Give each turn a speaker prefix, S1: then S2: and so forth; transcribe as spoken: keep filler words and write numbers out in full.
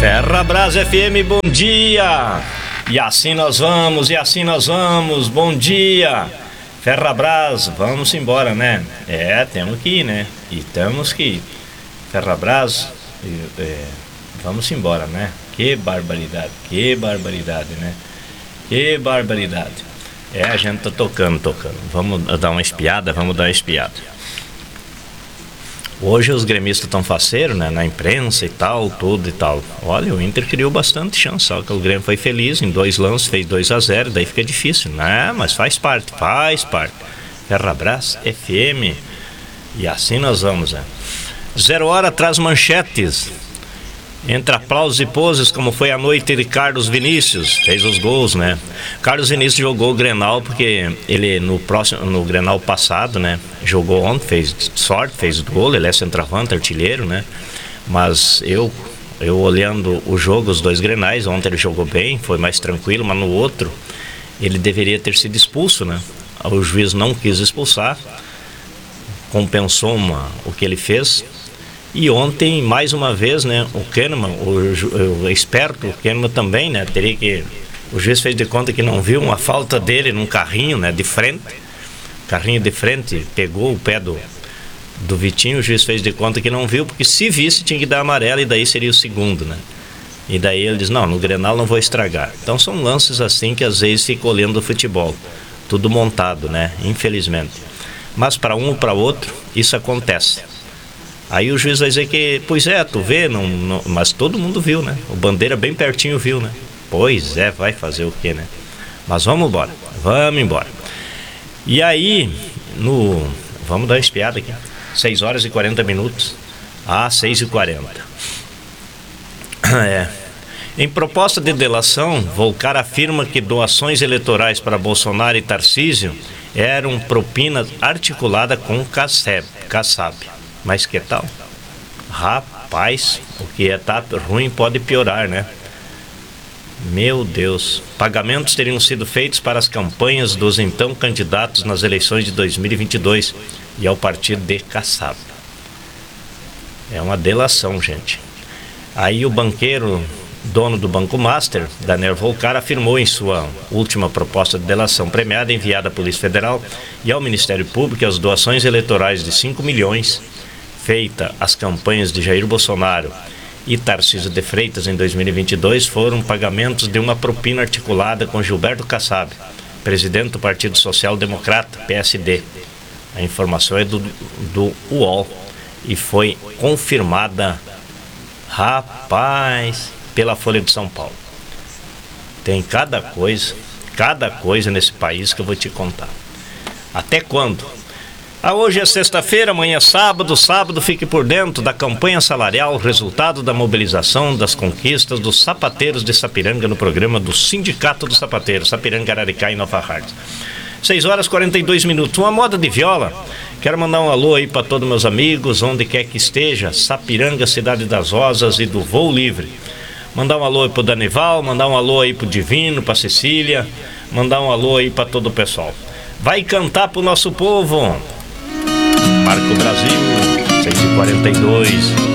S1: Ferrabras F M, bom dia! E assim nós vamos, e assim nós vamos, bom dia! Ferrabras, vamos embora, né? É, temos que ir, né? E temos que ir. Ferrabras, é, vamos embora, né? Que barbaridade, que barbaridade, né? Que barbaridade. É, a gente tá tocando, tocando. Vamos dar uma espiada, vamos dar uma espiada. Hoje os gremistas estão faceiros, né? Na imprensa e tal, tudo e tal. Olha, o Inter criou bastante chance, só que o Grêmio foi feliz em dois lances, fez dois a zero, daí fica difícil, né? Mas faz parte, faz parte. Ferrabras F M. E assim nós vamos, né? Zero hora traz manchetes. Entre aplausos e poses, como foi a noite de Carlos Vinícius, fez os gols, né? Carlos Vinícius jogou o Grenal porque ele no próximo, no Grenal passado, né? Jogou ontem, fez sorte, fez o gol, ele é centroavante, artilheiro, né? Mas eu, eu olhando o jogo, os dois Grenais, ontem ele jogou bem, foi mais tranquilo, mas no outro ele deveria ter sido expulso, né? O juiz não quis expulsar, compensou uma, o que ele fez. E ontem, mais uma vez, né, o Kahneman, o, o esperto, o Kahneman também, né, teria que... O juiz fez de conta que não viu uma falta dele num carrinho, né, de frente. Carrinho de frente, pegou o pé do, do Vitinho, o juiz fez de conta que não viu, porque se visse tinha que dar amarelo e daí seria o segundo, né. E daí ele diz, não, no Grenal não vou estragar. Então são lances assim que às vezes fica olhando o futebol. Tudo montado, né, infelizmente. Mas para um ou para outro, isso acontece. Aí o juiz vai dizer que, pois é, tu vê, não, não, mas todo mundo viu, né? O Bandeira bem pertinho viu, né? Pois é, vai fazer o quê, né? Mas vamos embora, vamos embora. E aí, no... Vamos dar uma espiada aqui. seis horas e quarenta minutos. Ah, seis e quarenta. É. Em proposta de delação, Volcar afirma que doações eleitorais para Bolsonaro e Tarcísio eram propina articulada com Kassab. Kassab. Mas que tal? Rapaz, o que é tá ruim pode piorar, né? Meu Deus. Pagamentos teriam sido feitos para as campanhas dos então candidatos nas eleições de dois mil e vinte e dois e ao partido de Kassab. É uma delação, gente. Aí o banqueiro, dono do Banco Master, Daniel Volcar, afirmou em sua última proposta de delação premiada enviada à Polícia Federal e ao Ministério Público que as doações eleitorais de cinco milhões feita às campanhas de Jair Bolsonaro e Tarcísio de Freitas em dois mil e vinte e dois foram pagamentos de uma propina articulada com Gilberto Kassab, presidente do Partido Social Democrata, P S D. A informação é do, do U O L e foi confirmada, rapaz, pela Folha de São Paulo. Tem cada coisa, cada coisa nesse país que eu vou te contar. Até quando? Ah, hoje é sexta-feira, amanhã é sábado. Sábado fique por dentro da campanha salarial, resultado da mobilização das conquistas dos sapateiros de Sapiranga no programa do Sindicato dos Sapateiros, Sapiranga, Araricá e Nova Hartz. seis horas e quarenta e dois minutos. Uma moda de viola. Quero mandar um alô aí para todos meus amigos, onde quer que esteja, Sapiranga, Cidade das Rosas e do Voo Livre. Mandar um alô aí pro Danival, mandar um alô aí pro Divino, pra Cecília, mandar um alô aí para todo o pessoal. Vai cantar pro nosso povo. Marco Brasil, seis e quarenta e dois.